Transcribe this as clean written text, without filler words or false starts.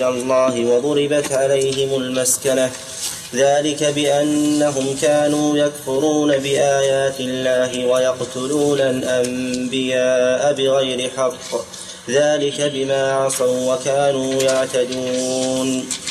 من الله وضربت عليهم المسكنة، ذلك بأنهم كانوا يكفرون بآيات الله ويقتلون الأنبياء بغير حق، ذلك بما عصوا وكانوا يعتدون.